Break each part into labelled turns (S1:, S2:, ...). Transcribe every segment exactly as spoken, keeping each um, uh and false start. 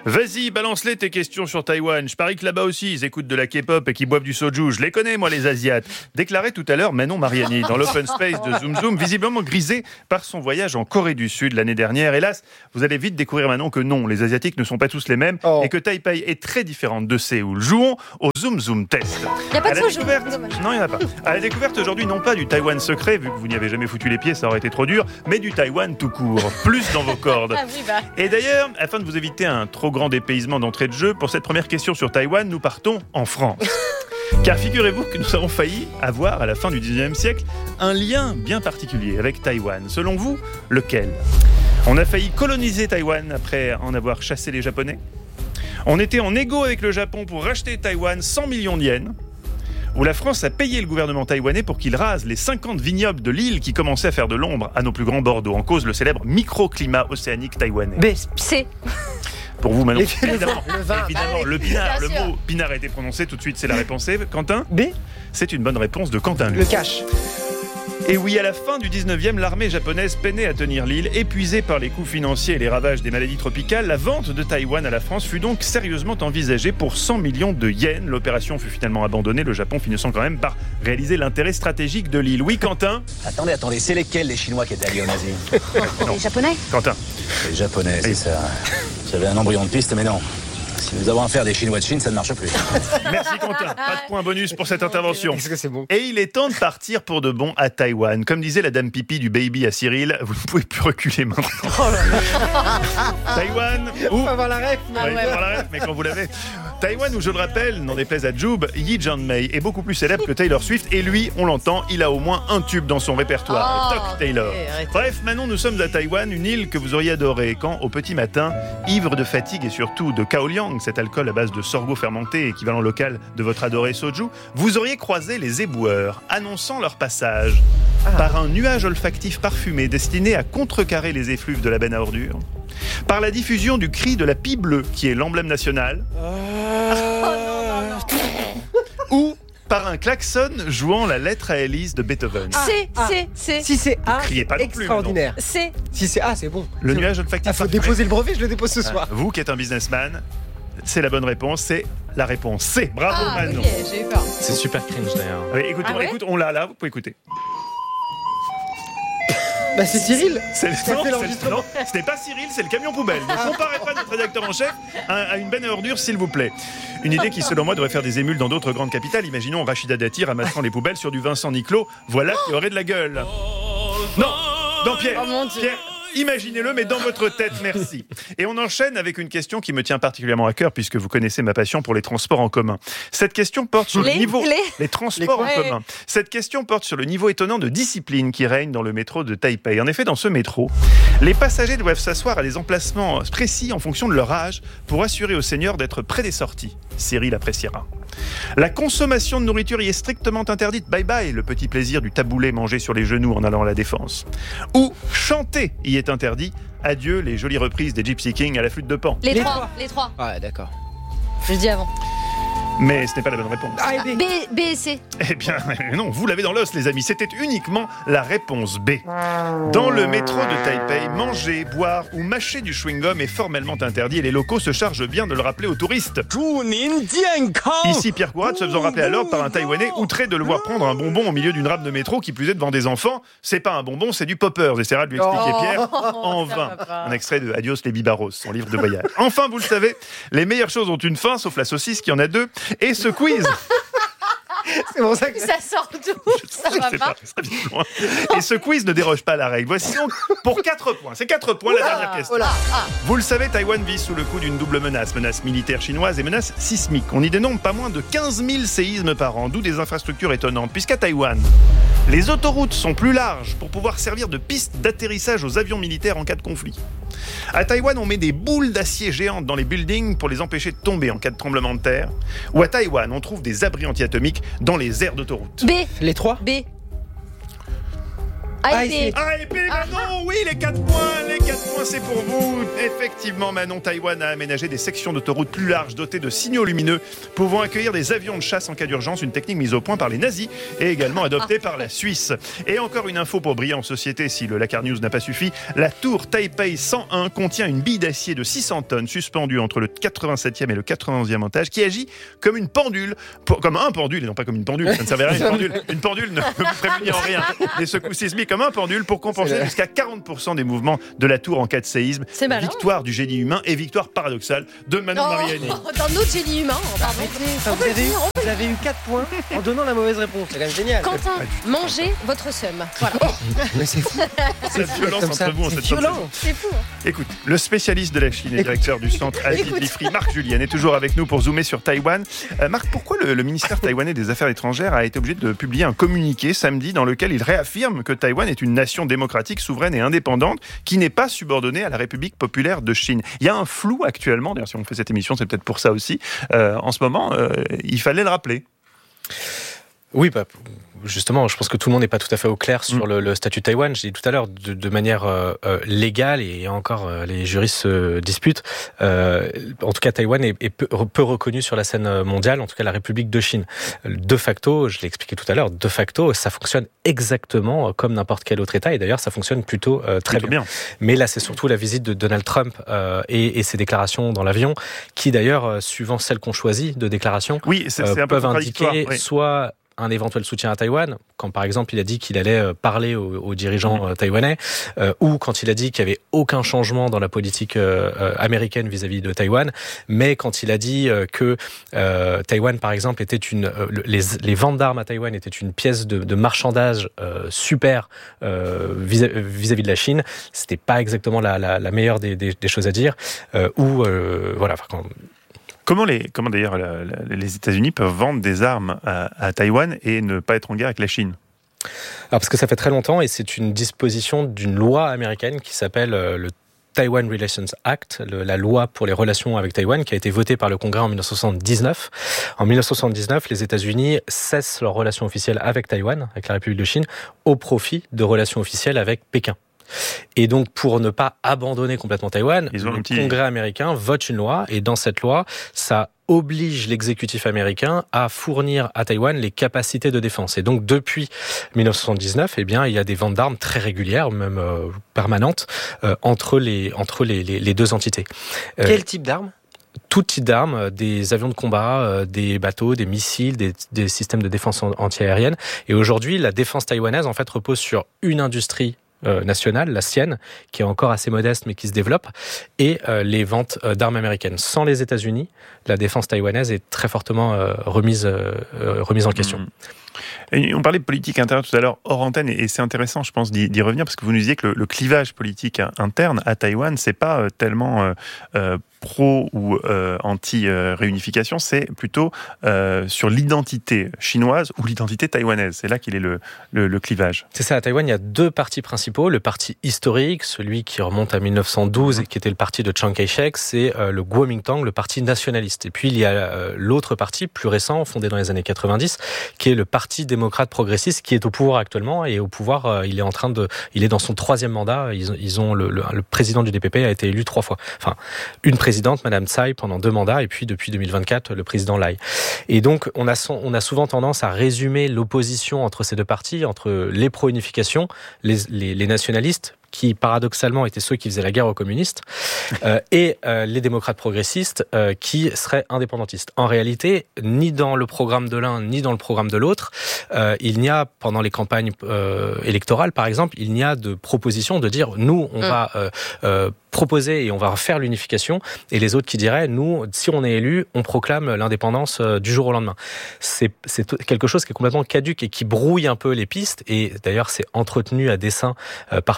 S1: Vas-y, balance-les tes questions sur Taïwan. Je parie que là-bas aussi, ils écoutent de la K-pop et qu'ils boivent du soju. Je les connais, moi, les Asiates. Déclarait tout à l'heure Manon Mariani dans l'open space de Zoom Zoom, visiblement grisé par son voyage en Corée du Sud l'année dernière. Hélas, vous allez vite découvrir, Manon, que non, les Asiatiques ne sont pas tous les mêmes oh. et que Taipei est très différente de Séoul. Jouons au Zoom Zoom test.
S2: Il n'y a pas de soju.
S1: Non, il n'y en a pas. À la découverte aujourd'hui, non pas du Taïwan secret, vu que vous n'y avez jamais foutu les pieds, ça aurait été trop dur, mais du Taïwan tout court. Plus dans vos cordes.
S2: Ah oui, bah.
S1: Et d'ailleurs, afin de vous éviter un trop grand dépaysement d'entrée de jeu, pour cette première question sur Taïwan, nous partons en France. Car figurez-vous que nous avons failli avoir, à la fin du dix-neuvième siècle, un lien bien particulier avec Taïwan. Selon vous, lequel ? On a failli coloniser Taïwan après en avoir chassé les Japonais ? On était en égo avec le Japon pour racheter Taïwan cent millions de yens ? Où la France a payé le gouvernement taïwanais pour qu'il rase les cinquante vignobles de l'île qui commençaient à faire de l'ombre à nos plus grands Bordeaux, en cause le célèbre microclimat océanique taïwanais.
S2: B, C.
S1: Pour vous, Manon,
S3: Les,
S1: évidemment,
S3: le vin,
S1: évidemment
S2: ah,
S1: le pinard, le
S2: sûr.
S1: mot pinard a été prononcé, tout de suite c'est la réponse. Quentin ?
S3: B.
S1: C'est une bonne réponse de Quentin.
S3: Le cash.
S1: Et oui, à la fin du dix-neuvième, l'armée japonaise peinait à tenir l'île. Épuisée par les coûts financiers et les ravages des maladies tropicales, la vente de Taïwan à la France fut donc sérieusement envisagée pour cent millions de yens. L'opération fut finalement abandonnée, le Japon finissant quand même par réaliser l'intérêt stratégique de l'île. Oui, Quentin ?
S4: Attendez, attendez, c'est lesquels les Chinois qui étaient alliés aux nazis ?
S2: Les Japonais.
S1: Quentin ?
S4: Les Japonais, c'est ça. J'avais un embryon de piste, mais non. Si nous avons affaire à des Chinois de Chine, ça ne marche plus.
S1: Merci Quentin, pas de point bonus pour cette intervention.
S3: Est-ce que c'est bon ?
S1: Et il est temps de partir pour de bon à Taïwan. Comme disait la dame Pipi du baby à Cyril, vous ne pouvez plus reculer maintenant.
S3: Oh là là.
S1: Taïwan ou...
S3: On va avoir la ref.
S1: Ouais, il faut avoir la ref, mais quand vous l'avez. Taïwan, où je le rappelle, n'en déplaise à Jube, Yi Jianmei est beaucoup plus célèbre que Taylor Swift. Et lui, on l'entend, il a au moins un tube dans son répertoire.
S2: Oh,
S1: Toc Taylor.
S2: arrêtez, arrêtez.
S1: Bref, Manon, nous sommes à Taïwan, une île que vous auriez adorée. Quand, au petit matin, ivre de fatigue et surtout de kaoliang, cet alcool à base de sorgho fermenté, équivalent local de votre adoré soju, vous auriez croisé les éboueurs, annonçant leur passage ah. par un nuage olfactif parfumé destiné à contrecarrer les effluves de la benne à ordures, par la diffusion du cri de la pie bleue, qui est l'emblème national, ou par un klaxon jouant la lettre à Élise de Beethoven.
S2: Ah, C,
S3: ah.
S2: C, C.
S3: Si c'est A,
S1: criez pas non plus,
S3: extraordinaire.
S2: C.
S3: Si c'est A, c'est bon.
S1: Le
S3: c'est
S1: nuage
S3: bon.
S1: olfactif
S3: Ah, faut
S1: parfumé.
S3: déposer le brevet, je le dépose ce soir.
S1: Vous qui êtes un businessman, c'est la bonne réponse, c'est la réponse C. Bravo
S2: Ah,
S1: Manon.
S2: ok, j'ai eu peur.
S5: C'est super cringe d'ailleurs.
S1: Oui, écoute,
S2: Ah
S1: on,
S2: ouais
S1: écoute, on l'a là, vous pouvez écouter.
S3: Bah c'est Cyril.
S1: C'est le,
S3: Ça
S1: non,
S3: fait
S1: c'est
S3: l'enregistrement.
S1: le- non, ce n'est pas Cyril, c'est le camion poubelle. Ne comparez pas notre rédacteur en chef à, à une benne à ordures, s'il vous plaît. Une idée qui, selon moi, devrait faire des émules dans d'autres grandes capitales. Imaginons Rachida Dati ramassant les poubelles sur du Vincent Niclot. Voilà qui aurait de la gueule. Non, non Pierre,
S2: Oh mon Dieu.
S1: Pierre, imaginez-le, mais dans votre tête, merci. Et on enchaîne avec une question qui me tient particulièrement à cœur, puisque vous connaissez ma passion pour les transports en commun. Cette question porte sur
S2: Les-
S1: le niveau...
S2: les-
S1: Les transports
S2: Les-
S1: en
S2: ouais.
S1: commun. Cette question porte sur le niveau étonnant de discipline qui règne dans le métro de Taipei. En effet, dans ce métro, les passagers doivent s'asseoir à des emplacements précis en fonction de leur âge pour assurer aux seniors d'être près des sorties. Cyril appréciera. La consommation de nourriture y est strictement interdite. Bye bye, le petit plaisir du taboulé mangé sur les genoux en allant à la défense. Ou chanter y est interdit. Adieu les jolies reprises des Gypsy Kings à la flûte de Pan.
S2: Les
S3: Les
S2: trois,
S3: trois.
S2: les trois.
S5: Ouais, d'accord.
S2: Je le dis avant.
S1: Mais ce n'est pas la bonne réponse.
S3: A et B.
S2: B, B et C.
S1: Eh bien, non, vous l'avez dans l'os, les amis. C'était uniquement la réponse B. Dans le métro de Taipei, manger, boire ou mâcher du chewing-gum est formellement interdit et les locaux se chargent bien de le rappeler aux touristes. Ici, Pierre Courade se faisant rappeler à l'ordre par un Taïwanais outré de le voir prendre un bonbon au milieu d'une rame de métro qui plus est devant des enfants. C'est pas un bonbon, c'est du poppers. Essaiera de lui expliquer
S2: Oh,
S1: Pierre en
S2: ça
S1: vain.
S2: va pas.
S1: Un extrait de Adios les Bibaros, son livre de voyage. Enfin, vous le savez, les meilleures choses ont une fin, sauf la saucisse qui en a deux. Et ce quiz...
S3: C'est pour ça que
S2: Ça sort d'où? Ça
S1: Je
S2: va
S1: sais
S2: pas?
S1: ça vient de loin. Et ce quiz ne déroge pas à la règle. Voici donc pour quatre points. C'est quatre points la dernière question.
S3: Oh là.
S1: Vous le savez, Taïwan vit sous le coup d'une double menace. Menace militaire chinoise et menace sismique. On y dénombre pas moins de quinze mille séismes par an, d'où des infrastructures étonnantes. Puisqu'à Taïwan, les autoroutes sont plus larges pour pouvoir servir de piste d'atterrissage aux avions militaires en cas de conflit. À Taïwan, on met des boules d'acier géantes dans les buildings pour les empêcher de tomber en cas de tremblement de terre. Ou à Taïwan, on trouve des abris anti-atomiques dans les aires d'autoroute.
S2: B,
S3: les trois.
S2: B. A I P.
S1: A I P, Manon, oui, les quatre points, les quatre points, c'est pour vous. Effectivement, Manon, Taïwan a aménagé des sections d'autoroutes plus larges, dotées de signaux lumineux, pouvant accueillir des avions de chasse en cas d'urgence, une technique mise au point par les nazis et également adoptée par la Suisse. Et encore une info pour briller en société, si le Lakar News n'a pas suffi, la tour Taipei cent un contient une bille d'acier de six cents tonnes suspendue entre le quatre-vingt-septième et le quatre-vingt-onzième étage, qui agit comme une pendule, pour, comme un pendule, et non pas comme une pendule, ça ne servait à rien, une pendule. Une pendule ne peut vous prémunir en rien des secousses sismiques, comme un pendule pour compenser jusqu'à quarante pour cent des mouvements de la tour en cas de séisme.
S2: C'est malin.
S1: Victoire du génie humain et victoire paradoxale de Manon
S2: Oh,
S1: Mariani.
S2: Dans notre génie humain, pardon.
S3: Enfin, vous, avez eu, vous avez eu quatre points en donnant la mauvaise réponse. C'est quand même génial.
S2: Quentin, mangez votre seum. Voilà.
S3: Mais c'est fou.
S1: Cette violence
S3: Comme
S1: entre
S3: ça,
S1: vous en
S3: c'est
S1: cette fin de
S3: violent.
S1: saison.
S2: C'est fou.
S1: Écoute, le spécialiste de la Chine et directeur du centre Asie
S2: Écoute.
S1: Bifri, Marc Julien, est toujours avec nous pour zoomer sur Taïwan. Euh, Marc, pourquoi le, le ministère taïwanais des Affaires étrangères a été obligé de publier un communiqué samedi dans lequel il réaffirme que Taïwan est une nation démocratique, souveraine et indépendante qui n'est pas subordonnée à la République populaire de Chine? Il y a un flou actuellement, d'ailleurs si on fait cette émission c'est peut-être pour ça aussi, euh, en ce moment, euh, il fallait le rappeler.
S5: Oui, bah, justement, je pense que tout le monde n'est pas tout à fait au clair sur
S1: Mm.
S5: le, le statut de Taïwan. J'ai dit tout à l'heure, de, de manière euh, euh, légale, et encore euh, les juristes se disputent, euh, en tout cas Taïwan est, est peu, peu reconnu sur la scène mondiale, en tout cas la République de Chine. De facto, je l'ai expliqué tout à l'heure, de facto, ça fonctionne exactement comme n'importe quel autre État, et d'ailleurs ça fonctionne plutôt euh, très
S1: Plutôt
S5: bien.
S1: bien.
S5: Mais là, c'est surtout la visite de Donald Trump euh, et, et ses déclarations dans l'avion, qui d'ailleurs, euh, suivant celle qu'on choisit de déclaration,
S1: Oui, c'est,
S5: euh,
S1: c'est un peu
S5: peuvent
S1: contradictoire.
S5: indiquer
S1: Oui.
S5: soit un éventuel soutien à Taïwan, quand par exemple il a dit qu'il allait euh, parler aux, aux dirigeants euh, taïwanais, euh, ou quand il a dit qu'il n'y avait aucun changement dans la politique euh, euh, américaine vis-à-vis de Taïwan, mais quand il a dit euh, que euh, Taïwan par exemple était une, euh, les, les ventes d'armes à Taïwan étaient une pièce de, de marchandage euh, super euh, vis- vis-à-vis de la Chine, c'était pas exactement la, la, la meilleure des, des, des choses à dire, euh, ou euh, voilà. Quand,
S1: Comment, les, comment d'ailleurs la- la- les États-Unis peuvent vendre des armes à, à Taïwan et ne pas être en guerre avec la Chine?
S5: Alors parce que ça fait très longtemps et c'est une disposition d'une loi américaine qui s'appelle euh, le Taiwan Relations Act, le, la loi pour les relations avec Taïwan, qui a été votée par le Congrès en dix-neuf cent soixante-dix-neuf. En dix-neuf cent soixante-dix-neuf, les États-Unis cessent leurs relations officielles avec Taïwan, avec la République de Chine, au profit de relations officielles avec Pékin. Et donc, pour ne pas abandonner complètement Taïwan,
S1: Ils ont
S5: le
S1: un petit-
S5: Congrès américain vote une loi, et dans cette loi, ça oblige l'exécutif américain à fournir à Taïwan les capacités de défense. Et donc, depuis dix-neuf cent soixante-dix-neuf, eh bien, il y a des ventes d'armes très régulières, même euh, permanentes, euh, entre les entre les, les, les deux entités. Euh,
S3: Quel type d'arme?
S5: tout type d'armes, des avions de combat, des bateaux, des missiles, des, des systèmes de défense anti-aérienne. Et aujourd'hui, la défense taïwanaise, en fait, repose sur une industrie Euh, nationale, la sienne, qui est encore assez modeste mais qui se développe, et euh, les ventes euh, d'armes américaines. Sans les États-Unis, la défense taïwanaise est très fortement euh, remise, euh, remise en question.
S1: Mmh. Et on parlait de politique intérieure tout à l'heure hors antenne, et c'est intéressant, je pense, d'y, d'y revenir, parce que vous nous disiez que le, le clivage politique interne à Taïwan, c'est pas euh, tellement euh, euh, pro ou euh, anti-réunification, c'est plutôt euh, sur l'identité chinoise ou l'identité taïwanaise. C'est là qu'il est le, le, le clivage.
S5: C'est ça, à Taïwan, il y a deux partis principaux. Le parti historique, celui qui remonte à dix-neuf cent douze et qui était le parti de Chiang Kai-shek, c'est euh, le Kuomintang, le parti nationaliste. Et puis, il y a euh, l'autre parti, plus récent, fondé dans les années quatre-vingt-dix, qui est le Parti démocrate progressiste, qui est au pouvoir actuellement. Et au pouvoir, euh, il est en train de, il est dans son troisième mandat. Ils, ils ont le, le, le président du D P P a été élu trois fois. Enfin, une présidente, Madame Tsai, pendant deux mandats, et puis depuis deux mille vingt-quatre, le président Lai. Et donc, on a, son, on a souvent tendance à résumer l'opposition entre ces deux partis, entre les pro-unification, les, les, les nationalistes, qui paradoxalement étaient ceux qui faisaient la guerre aux communistes, euh, et euh, les démocrates progressistes euh, qui seraient indépendantistes. En réalité, ni dans le programme de l'un, ni dans le programme de l'autre, euh, il n'y a, pendant les campagnes euh, électorales, par exemple, il n'y a de proposition de dire, nous, on mmh. va euh, euh, proposer et on va faire l'unification, et les autres qui diraient, nous, si on est élu, on proclame l'indépendance euh, du jour au lendemain. C'est, c'est quelque chose qui est complètement caduque et qui brouille un peu les pistes, et d'ailleurs, c'est entretenu à dessein euh, par Pékin, qui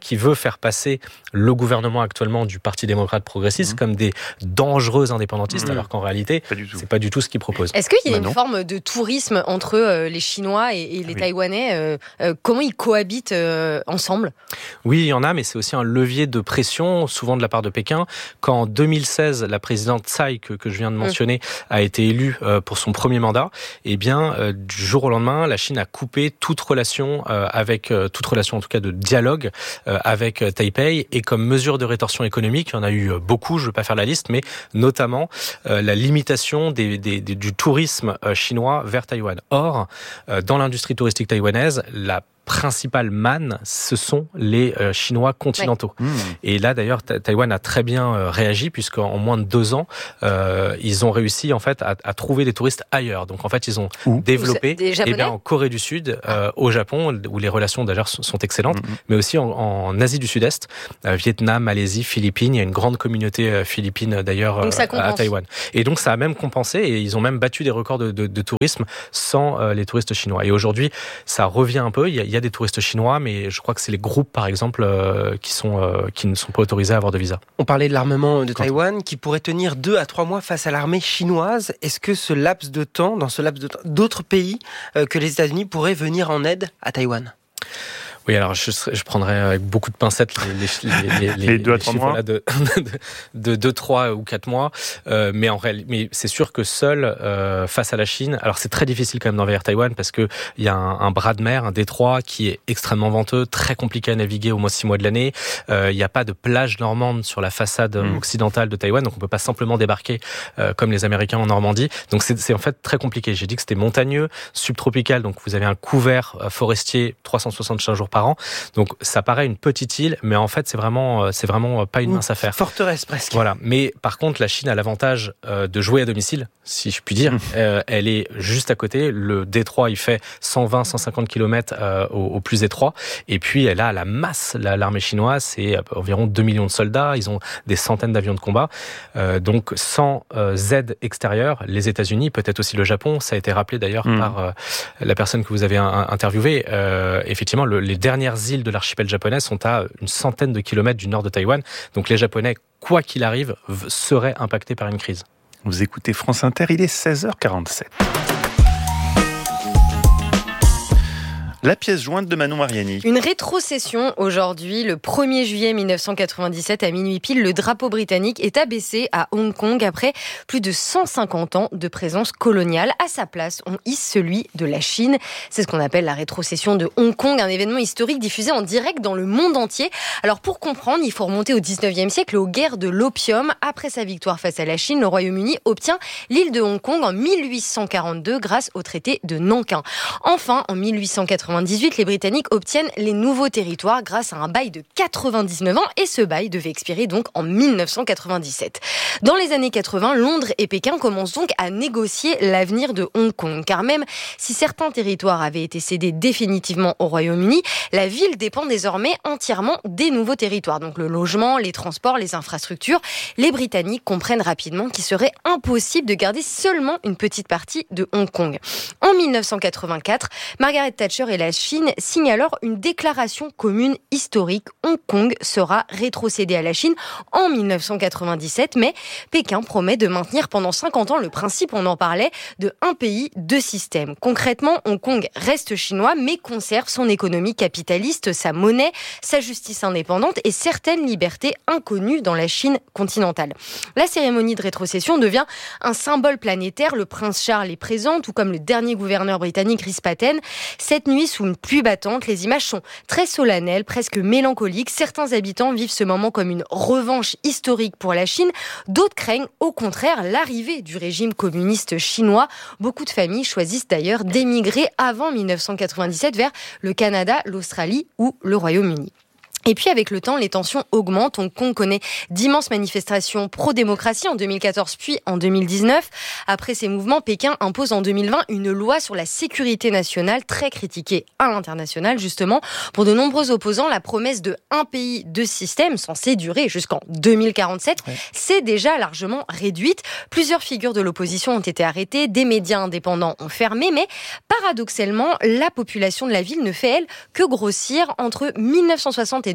S5: qui veut faire passer le gouvernement actuellement du Parti démocrate progressiste mmh. comme des dangereux indépendantistes, mmh. alors qu'en réalité, pas c'est pas du tout ce qu'ils proposent.
S2: Est-ce qu'il y a
S5: bah
S2: une forme de tourisme entre euh, les Chinois et, et les oui. Taïwanais euh, euh, Comment ils cohabitent euh, ensemble ?
S5: Oui, il y en a, mais c'est aussi un levier de pression, souvent de la part de Pékin. Quand en deux mille seize, la présidente Tsai, que, que je viens de mentionner, mmh. a été élue euh, pour son premier mandat, eh bien, euh, du jour au lendemain, la Chine a coupé toute relation euh, avec, euh, toute relation en tout cas de dialogue euh, avec euh, Taipei, et comme mesure de rétorsion économique, il y en a eu euh, beaucoup, je ne vais pas faire la liste, mais notamment euh, la limitation des, des, des, du tourisme euh, chinois vers Taïwan. Or, euh, dans l'industrie touristique taïwanaise, la principale manne, ce sont les euh, Chinois continentaux. Ouais. Mmh. Et là, d'ailleurs, Taïwan a très bien euh, réagi, puisqu'en moins de deux ans, euh, ils ont réussi en fait à, à trouver des touristes ailleurs. Donc en fait, ils ont Où développé eh bien, en Corée du Sud, euh, au Japon, où les relations d'ailleurs sont excellentes, mmh. mais aussi en, en Asie du Sud-Est, euh, Vietnam, Malaisie, Philippines. Il y a une grande communauté euh, philippine d'ailleurs euh, à Taïwan. Et donc ça a même compensé, et ils ont même battu des records de, de, de tourisme sans euh, les touristes chinois. Et aujourd'hui, ça revient un peu. Il y a, il y a des touristes chinois, mais je crois que c'est les groupes, par exemple, euh, qui, sont, euh, qui ne sont pas autorisés à avoir de visa.
S3: On parlait de l'armement de Taïwan qui pourrait tenir deux à trois mois face à l'armée chinoise. Est-ce que ce laps de temps, dans ce laps de temps, d'autres pays euh, que les États-Unis pourraient venir en aide à Taïwan ?
S5: Oui, alors je, je prendrais avec beaucoup de pincettes les, les, les, les,
S1: les deux à trois mois
S5: de, de deux, trois ou quatre mois. Euh, mais en réalité, mais c'est sûr que seul euh, face à la Chine, alors c'est très difficile quand même d'envahir Taïwan parce que il y a un, un bras de mer, un détroit qui est extrêmement venteux, très compliqué à naviguer au moins six mois de l'année. Euh, il n'y a pas de plage normande sur la façade mmh. occidentale de Taïwan, donc on peut pas simplement débarquer euh, comme les Américains en Normandie. Donc c'est, c'est en fait très compliqué. J'ai dit que c'était montagneux, subtropical, donc vous avez un couvert forestier trois cent soixante-cinq jours par an. Donc ça paraît une petite île, mais en fait c'est vraiment c'est vraiment pas une mince affaire.
S3: Forteresse presque.
S5: Voilà. Mais par contre la Chine a l'avantage euh, de jouer à domicile, si je puis dire. Mmh. Euh, elle est juste à côté. Le détroit il fait cent vingt à cent cinquante kilomètres euh, au, au plus étroit. Et puis elle a la masse. La, l'armée chinoise c'est environ deux millions de soldats. Ils ont des centaines d'avions de combat. Euh, donc sans euh, aide extérieure, les États-Unis, peut-être aussi le Japon, ça a été rappelé d'ailleurs mmh. par euh, la personne que vous avez interviewée. Euh, effectivement, le, les dernières îles de l'archipel japonais sont à une centaine de kilomètres du nord de Taïwan. Donc les Japonais, quoi qu'il arrive, seraient impactés par une crise.
S1: Vous écoutez France Inter, il est seize heures quarante-sept. La pièce jointe de Manon Mariani.
S2: Une rétrocession aujourd'hui, le premier juillet mille neuf cent quatre-vingt-dix-sept à minuit pile, le drapeau britannique est abaissé à Hong Kong après plus de cent cinquante ans de présence coloniale. À sa place, on hisse celui de la Chine. C'est ce qu'on appelle la rétrocession de Hong Kong, un événement historique diffusé en direct dans le monde entier. Alors pour comprendre, il faut remonter au dix-neuvième siècle, aux guerres de l'opium. Après sa victoire face à la Chine, le Royaume-Uni obtient l'île de Hong Kong en mille huit cent quarante-deux grâce au traité de Nankin. Enfin, en mille huit cent quatre-vingt-dix-huit, les Britanniques obtiennent les nouveaux territoires grâce à un bail de quatre-vingt-dix-neuf ans et ce bail devait expirer donc en mille neuf cent quatre-vingt-dix-sept. Dans les années quatre-vingts, Londres et Pékin commencent donc à négocier l'avenir de Hong Kong, car même si certains territoires avaient été cédés définitivement au Royaume-Uni, la ville dépend désormais entièrement des nouveaux territoires. Donc le logement, les transports, les infrastructures. Les Britanniques comprennent rapidement qu'il serait impossible de garder seulement une petite partie de Hong Kong. En mille neuf cent quatre-vingt-quatre, Margaret Thatcher et la Chine signe alors une déclaration commune historique. Hong Kong sera rétrocédé à la Chine en mille neuf cent quatre-vingt-dix-sept, mais Pékin promet de maintenir pendant cinquante ans le principe, on en parlait, de un pays, deux systèmes. Concrètement, Hong Kong reste chinois, mais conserve son économie capitaliste, sa monnaie, sa justice indépendante et certaines libertés inconnues dans la Chine continentale. La cérémonie de rétrocession devient un symbole planétaire. Le prince Charles est présent, tout comme le dernier gouverneur britannique Rhys Patten. Cette nuit, sous une pluie battante, les images sont très solennelles, presque mélancoliques. Certains habitants vivent ce moment comme une revanche historique pour la Chine. D'autres craignent au contraire l'arrivée du régime communiste chinois. Beaucoup de familles choisissent d'ailleurs d'émigrer avant mille neuf cent quatre-vingt-dix-sept vers le Canada, l'Australie ou le Royaume-Uni. Et puis avec le temps, les tensions augmentent. Hong Kong connaît d'immenses manifestations pro-démocratie en deux mille quatorze puis en deux mille dix-neuf. Après ces mouvements, Pékin impose en deux mille vingt une loi sur la sécurité nationale très critiquée à l'international justement. Pour de nombreux opposants, la promesse de un pays, deux systèmes censée durer jusqu'en deux mille quarante-sept, ouais. c'est déjà largement réduite. Plusieurs figures de l'opposition ont été arrêtées, des médias indépendants ont fermé, mais paradoxalement, la population de la ville ne fait elle que grossir entre mille neuf cent soixante et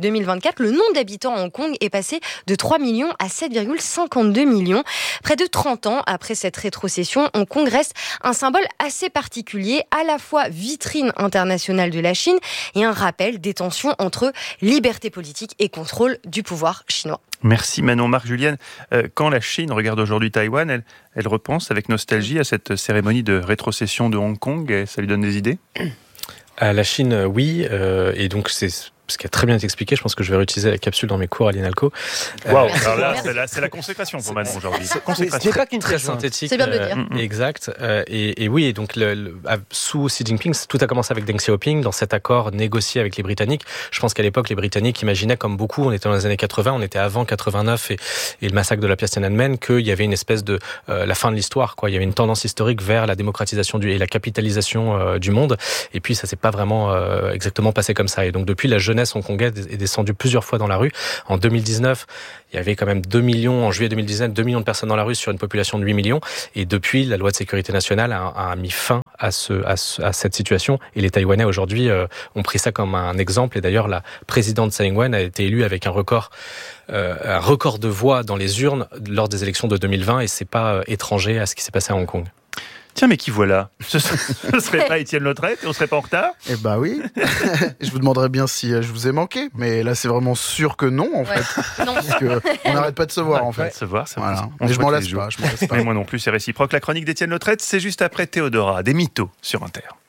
S2: deux mille vingt-quatre, le nombre d'habitants à Hong Kong est passé de trois millions à sept virgule cinquante-deux millions. Près de trente ans après cette rétrocession, Hong Kong reste un symbole assez particulier, à la fois vitrine internationale de la Chine et un rappel des tensions entre liberté politique et contrôle du pouvoir chinois.
S1: Merci Manon. Marc, Julienne, euh, quand la Chine regarde aujourd'hui Taïwan, elle, elle repense avec nostalgie à cette cérémonie de rétrocession de Hong Kong et ça lui donne des idées ?
S5: À la Chine, oui, euh, et donc c'est ce qui a très bien été expliqué. Je pense que je vais réutiliser la capsule dans mes cours à l'INALCO.
S1: Waouh, alors là, c'est la, c'est la consécration pour Manon aujourd'hui.
S3: Ce n'est pas qu'une
S5: très
S3: très
S5: synthétique.
S2: C'est bien de le dire.
S5: Euh, exact. Euh, et, et oui, et donc le, le, sous Xi Jinping, tout a commencé avec Deng Xiaoping dans cet accord négocié avec les Britanniques. Je pense qu'à l'époque, les Britanniques imaginaient, comme beaucoup, on était dans les années quatre-vingts, on était avant quatre-vingt-neuf et, et le massacre de la place Tiananmen, qu'il y avait une espèce de euh, la fin de l'histoire, quoi. Il y avait une tendance historique vers la démocratisation du, et la capitalisation euh, du monde. Et puis ça s'est pas vraiment euh, exactement passé comme ça. Et donc depuis, la jeunesse hongkongaise est descendu plusieurs fois dans la rue. En deux mille dix-neuf, il y avait quand même deux millions, en juillet deux mille dix-neuf, deux millions de personnes dans la rue sur une population de huit millions. Et depuis, la loi de sécurité nationale a, a mis fin à, ce, à, ce, à cette situation. Et les Taïwanais, aujourd'hui, euh, ont pris ça comme un exemple. Et d'ailleurs, la présidente Tsai Ing-wen a été élue avec un record, euh, un record de voix dans les urnes lors des élections de deux mille vingt. Et c'est pas euh, étranger à ce qui s'est passé à Hong Kong.
S1: Tiens, mais qui voilà ? Ce ne serait pas Étienne Lautrette et on ne serait pas en retard ?
S6: Eh bah oui. Je vous demanderais bien si je vous ai manqué, mais là c'est vraiment sûr que non en
S2: Ouais.
S6: fait.
S2: Non.
S6: Parce qu'on n'arrête pas de se voir
S1: Ouais,
S6: en fait.
S1: de se voir, ça
S6: Voilà.
S1: va. On
S6: Mais
S1: se
S6: je
S1: voit
S6: m'en
S1: tous
S6: lasse
S1: les
S6: pas,
S1: jours.
S6: je m'en lasse pas.
S1: Mais moi non plus, c'est réciproque. La chronique d'Étienne Lautrette, c'est juste après Théodora, des mythos sur Inter.